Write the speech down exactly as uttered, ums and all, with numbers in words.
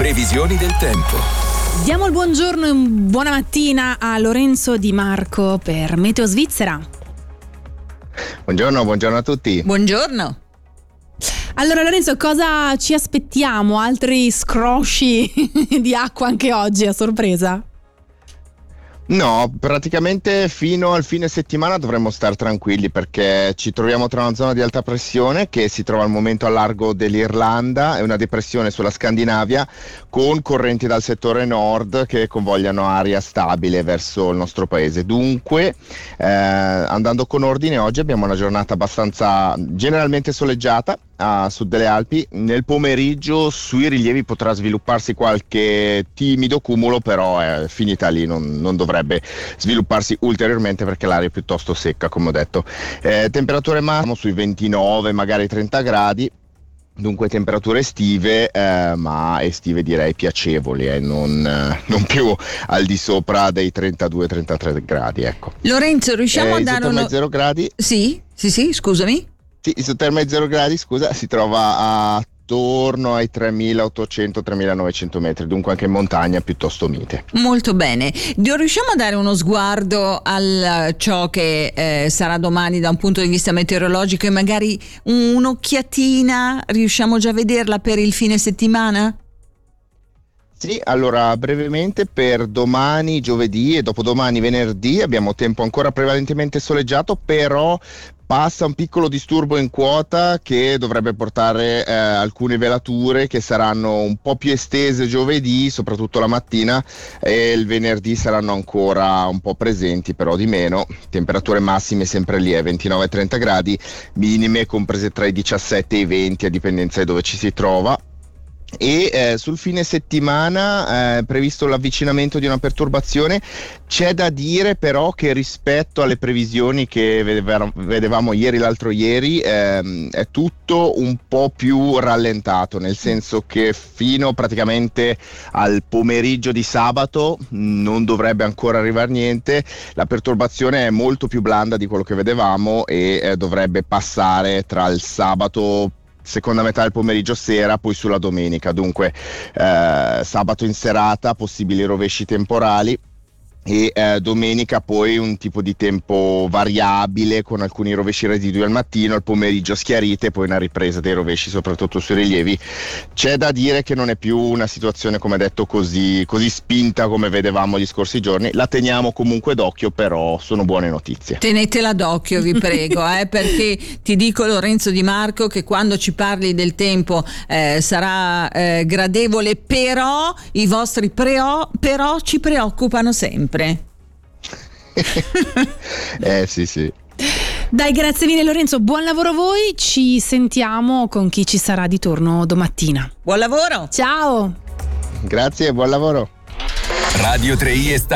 Previsioni del tempo. Diamo il buongiorno e buona mattina a Lorenzo Di Marco per Meteo Svizzera. Buongiorno, buongiorno a tutti. Buongiorno. Allora Lorenzo, cosa ci aspettiamo? Altri scrosci di acqua anche oggi a sorpresa? No, praticamente fino al fine settimana dovremmo stare tranquilli perché ci troviamo tra una zona di alta pressione che si trova al momento a largo dell'Irlanda e una depressione sulla Scandinavia con correnti dal settore nord che convogliano aria stabile verso il nostro paese. Dunque, eh, andando con ordine, oggi abbiamo una giornata abbastanza generalmente soleggiata a sud delle Alpi. Nel pomeriggio sui rilievi potrà svilupparsi qualche timido cumulo, però è finita lì, non, non dovrebbe svilupparsi ulteriormente perché l'aria è piuttosto secca, come ho detto. Eh, temperature massime sui ventinove, magari trenta gradi. Dunque temperature estive, eh, ma estive direi piacevoli, eh, non, eh, non più al di sopra dei trentadue trentatré gradi, ecco. Lorenzo, riusciamo eh, a dare uno... Isoterme zero gradi? Sì, sì, sì, scusami. Sì, isoterme zero gradi, scusa, si trova attorno ai tremilaottocento tremilanovecento metri, dunque anche in montagna piuttosto mite. Molto bene. Riusciamo a dare uno sguardo a ciò che eh, sarà domani da un punto di vista meteorologico e magari un'occhiatina, riusciamo già a vederla per il fine settimana? Sì, allora brevemente per domani, giovedì e dopodomani, venerdì abbiamo tempo ancora prevalentemente soleggiato, però passa un piccolo disturbo in quota che dovrebbe portare eh, alcune velature che saranno un po' più estese giovedì, soprattutto la mattina, e il venerdì saranno ancora un po' presenti, però di meno. Temperature massime sempre lì, ventinove trenta gradi, minime comprese tra i diciassette e i venti a dipendenza di dove ci si trova. E eh, sul fine settimana è eh, previsto l'avvicinamento di una perturbazione. C'è da dire però che rispetto alle previsioni che vedevamo, vedevamo ieri l'altro ieri ehm, è tutto un po' più rallentato, nel senso che fino praticamente al pomeriggio di sabato non dovrebbe ancora arrivare niente. La perturbazione è molto più blanda di quello che vedevamo e eh, dovrebbe passare tra il sabato, seconda metà del pomeriggio, sera, poi sulla domenica. Dunque eh, sabato in serata possibili rovesci temporali e eh, domenica poi un tipo di tempo variabile con alcuni rovesci residui al mattino, al pomeriggio schiarite e poi una ripresa dei rovesci soprattutto sui rilievi. C'è da dire che non è più una situazione, come detto, così, così spinta come vedevamo gli scorsi giorni. La teniamo comunque d'occhio, però sono buone notizie. Tenetela d'occhio, vi prego, eh, perché ti dico, Lorenzo Di Marco, che quando ci parli del tempo eh, sarà eh, gradevole, però i vostri preo, però ci preoccupano sempre. eh sì sì. Dai, grazie mille Lorenzo, buon lavoro a voi, ci sentiamo con chi ci sarà di torno domattina. Buon lavoro. Ciao. Grazie, buon lavoro. Radio tre i è